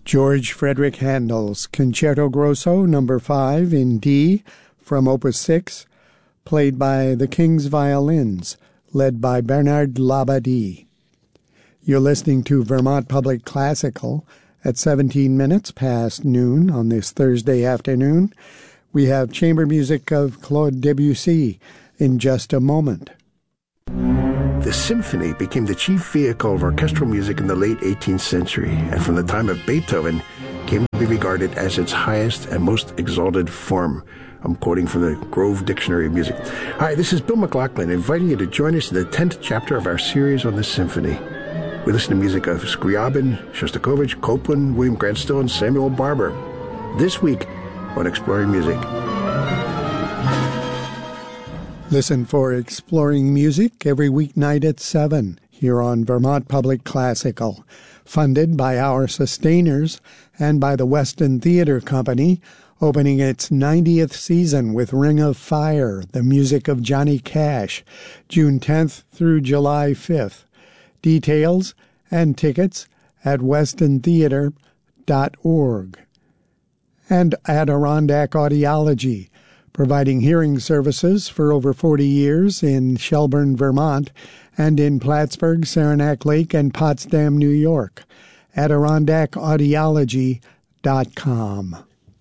George Frederick Handel's Concerto Grosso No. 5 in D from Opus 6, played by the King's Violins, led by Bernard Labadie. You're listening to Vermont Public Classical at 17 minutes past noon on this Thursday afternoon. We have chamber music of Claude Debussy in just a moment. The symphony became the chief vehicle of orchestral music in the late 18th century, and from the time of Beethoven came to be regarded as its highest and most exalted form. I'm quoting from the Grove Dictionary of Music. Hi, this is Bill McLaughlin, inviting you to join us in the 10th chapter of our series on the symphony. We listen to music of Scriabin, Shostakovich, Copland, William Grant Still, and Samuel Barber. This week on Exploring Music. Listen for Exploring Music every weeknight at 7 here on Vermont Public Classical, funded by our sustainers and by the Weston Theatre Company, opening its 90th season with Ring of Fire, the music of Johnny Cash, June 10th through July 5th. Details and tickets at westontheatre.org. And Adirondack Audiology, providing hearing services for over 40 years in Shelburne, Vermont, and in Plattsburgh, Saranac Lake, and Potsdam, New York. AdirondackAudiology.com.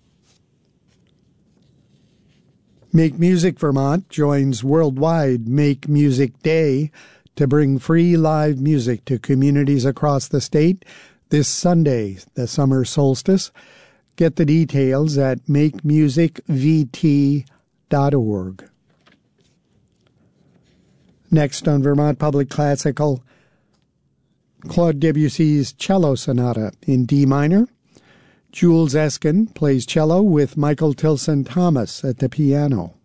Make Music Vermont joins Worldwide Make Music Day to bring free live music to communities across the state this Sunday, the summer solstice. Get the details at makemusicvt.org. Next on Vermont Public Classical, Claude Debussy's Cello Sonata in D minor. Jules Eskin plays cello with Michael Tilson Thomas at the piano.